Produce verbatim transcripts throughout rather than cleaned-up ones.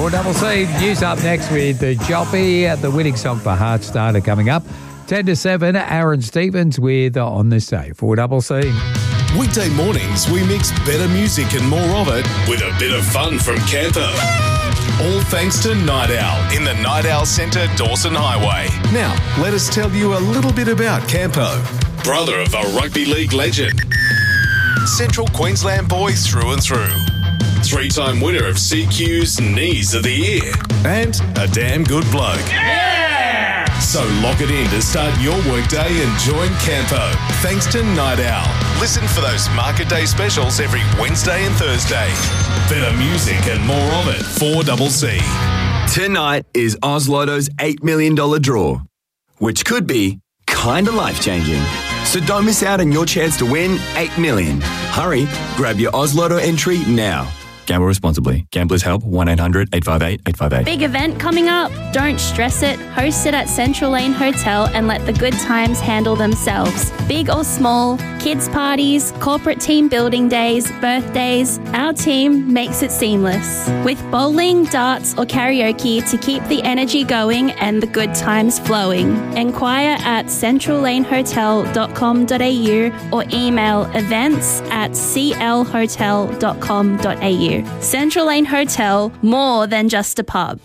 four Double C. News up next with the Joppy, the winning song for Heartstarter coming up. ten to seven, Aaron Stevens with On This Day. four Double C. Weekday mornings, we mix better music and more of it with a bit of fun from Campo. All thanks to Night Owl in the Night Owl Centre, Dawson Highway. Now, let us tell you a little bit about Campo. Brother of a rugby league legend. Central Queensland boy through and through. Three-time winner of C Q's Knees of the Year. And a damn good bloke. Yeah! So lock it in to start your workday and join Campo. Thanks to Night Owl. Listen for those Market Day specials every Wednesday and Thursday. Better music and more of it. four Double C. Tonight is Oz Lotto's eight million dollars draw, which could be kinda life-changing. So don't miss out on your chance to win eight million dollars. Hurry, grab your Oz Lotto entry now. Gamble responsibly. Gamblers Help, one eight hundred eight five eight eight five eight. Big event coming up. Don't stress it. Host it at Central Lane Hotel and let the good times handle themselves. Big or small, kids' parties, corporate team building days, birthdays, our team makes it seamless. With bowling, darts or karaoke to keep the energy going and the good times flowing. Enquire at central lane hotel dot com dot a u or email events at c l hotel dot com dot a u. Central Lane Hotel, more than just a pub.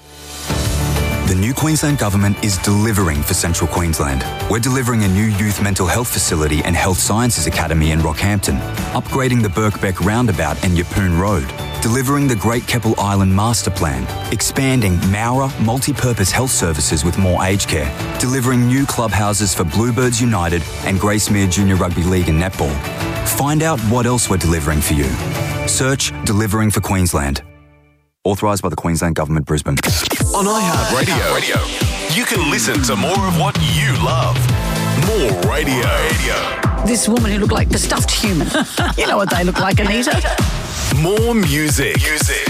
The new Queensland Government is delivering for Central Queensland. We're delivering a new youth mental health facility and health sciences academy in Rockhampton, upgrading the Birkbeck Roundabout and Yeppoon Road, delivering the Great Keppel Island Master Plan, expanding Maurer multi-purpose health services with more aged care, delivering new clubhouses for Bluebirds United and Gracemere Junior Rugby League and Netball. Find out what else we're delivering for you. Search Delivering for Queensland. Authorised by the Queensland Government, Brisbane. On iHeartRadio, Radio, you can listen to more of what you love. More radio. radio. This woman who looked like the stuffed human. You know what they look like, Anita. More music. Music.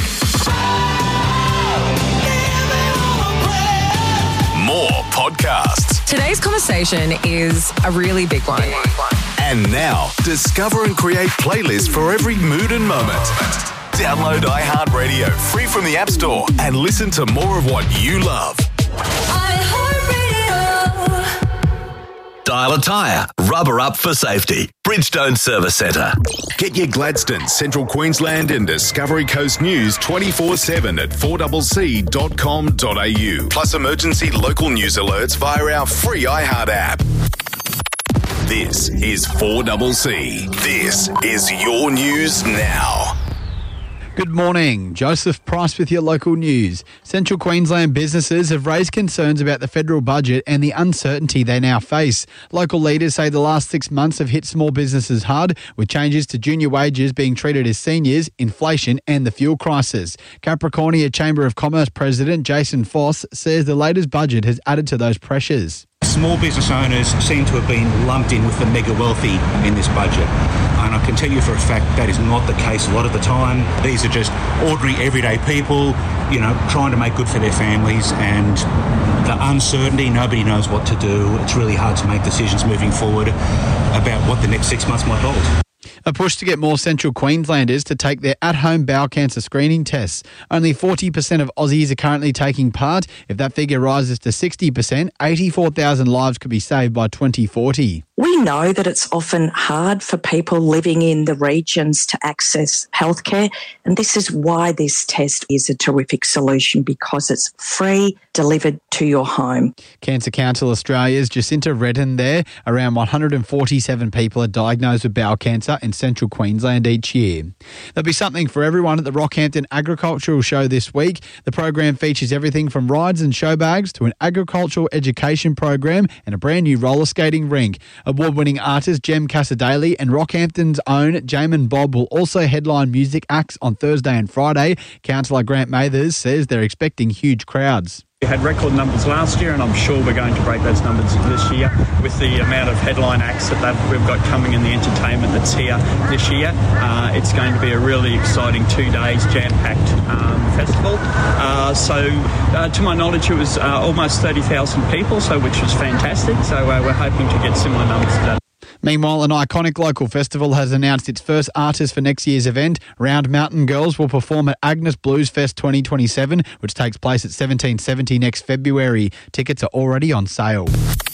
More podcasts. Today's conversation is a really big one. And now, discover and create playlists for every mood and moment. Download iHeartRadio free from the App Store and listen to more of what you love. Dial a tyre. Rubber up for safety. Bridgestone Service Centre. Get your Gladstone, Central Queensland and Discovery Coast news twenty-four seven at four c c dot com dot a u. Plus emergency local news alerts via our free iHeart app. This is four C C. This is your news now. Good morning. Joseph Price with your local news. Central Queensland businesses have raised concerns about the federal budget and the uncertainty they now face. Local leaders say the last six months have hit small businesses hard, with changes to junior wages being treated as seniors, inflation and the fuel crisis. Capricornia Chamber of Commerce President Jason Foss says the latest budget has added to those pressures. Small business owners seem to have been lumped in with the mega wealthy in this budget. And I can tell you for a fact that is not the case a lot of the time. These are just ordinary, everyday people, you know, trying to make good for their families, and the uncertainty, nobody knows what to do. It's really hard to make decisions moving forward about what the next six months might hold. A push to get more Central Queenslanders to take their at-home bowel cancer screening tests. Only forty percent of Aussies are currently taking part. If that figure rises to sixty percent, eighty-four thousand lives could be saved by twenty forty. We know that it's often hard for people living in the regions to access healthcare, and this is why this test is a terrific solution, because it's free, delivered to your home. Cancer Council Australia's Jacinta Redden there. Around one hundred forty-seven people are diagnosed with bowel cancer in Central Queensland each year. There'll be something for everyone at the Rockhampton Agricultural Show this week. The program features everything from rides and show bags to an agricultural education program and a brand new roller skating rink. Award-winning artist Jem Casadale and Rockhampton's own Jamin Bob will also headline music acts on Thursday and Friday. Councillor Grant Mathers says they're expecting huge crowds. We had record numbers last year, and I'm sure we're going to break those numbers this year with the amount of headline acts that we've got coming and the entertainment that's here this year. Uh, it's going to be a really exciting two days, jam-packed um, festival. Uh, so, uh, to my knowledge, it was uh, almost thirty thousand people, so which was fantastic. So uh, we're hoping to get similar numbers to that. Meanwhile, an iconic local festival has announced its first artist for next year's event. Round Mountain Girls will perform at Agnes Blues Fest twenty twenty-seven, which takes place at seventeen seventy next February. Tickets are already on sale.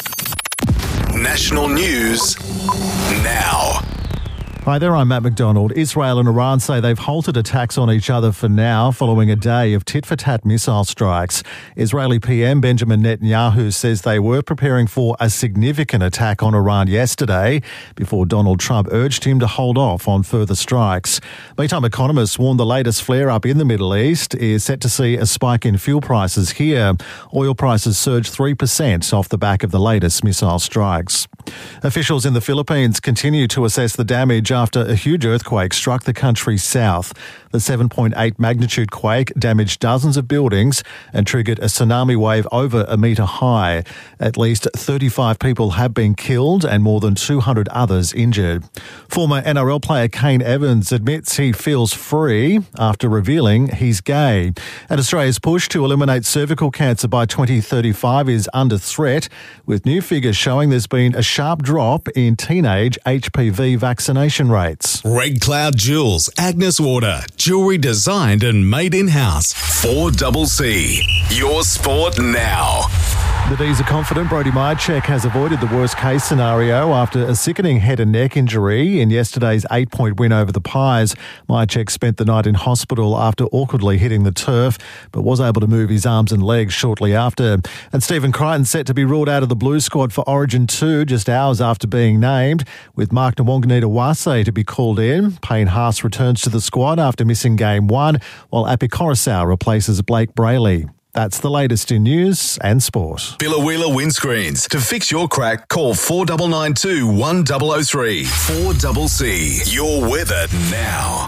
National news now. Hi there, I'm Matt McDonald. Israel and Iran say they've halted attacks on each other for now following a day of tit-for-tat missile strikes. Israeli P M Benjamin Netanyahu says they were preparing for a significant attack on Iran yesterday before Donald Trump urged him to hold off on further strikes. Meantime, economists warn the latest flare-up in the Middle East is set to see a spike in fuel prices here. Oil prices surged three percent off the back of the latest missile strikes. Officials in the Philippines continue to assess the damage after a huge earthquake struck the country's south. The seven point eight magnitude quake damaged dozens of buildings and triggered a tsunami wave over a metre high. At least thirty-five people have been killed and more than two hundred others injured. Former N R L player Kane Evans admits he feels free after revealing he's gay. And Australia's push to eliminate cervical cancer by twenty thirty-five is under threat, with new figures showing there's been a sharp drop in teenage H P V vaccination rates. Red Cloud Jewels, Agnes Water, jewellery designed and made in-house. four C C, your sport now. The D's are confident Brodie Mihocek has avoided the worst-case scenario after a sickening head and neck injury in yesterday's eight-point win over the Pies. Mihocek spent the night in hospital after awkwardly hitting the turf, but was able to move his arms and legs shortly after. And Stephen Crichton set to be ruled out of the Blues squad for Origin two just hours after being named, with Mark Nwanganita-Wase to be called in. Payne Haas returns to the squad after missing game one, while Api Coruscant replaces Blake Brayley. That's the latest in news and sport. Billa Windscreens. To fix your crack, call four nine nine two, one zero zero three. four C C, your weather now.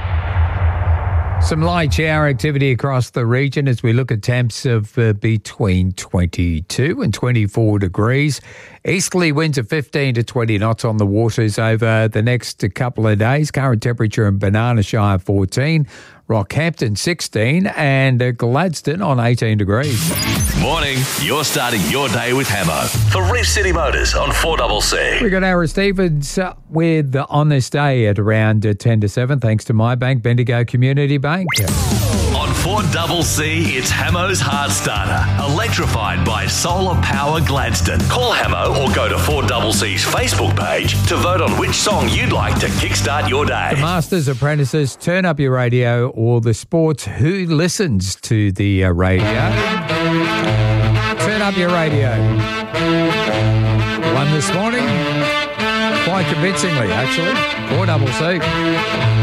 Some light shower activity across the region as we look at temps of uh, between twenty-two and twenty-four degrees. Easterly winds of fifteen to twenty knots on the waters over the next couple of days. Current temperature in Banana Shire fourteen, Rockhampton sixteen and uh, Gladstone on eighteen degrees. Morning, you're starting your day with Hamo for Reef City Motors on four C C. We got Aaron Stevens uh, with uh, On This Day at around uh, ten to seven, thanks to My Bank, Bendigo Community Bank. On four C C, it's Hamo's Heart Starter, electrified by solar power Gladstone. Call Hamo or go to four C C's Facebook page to vote on which song you'd like to kickstart your day. The Masters, Apprentices, Turn Up Your Radio, or the sports. Who listens to the uh, radio? Turn up your radio. One this morning, quite convincingly, actually. four C C.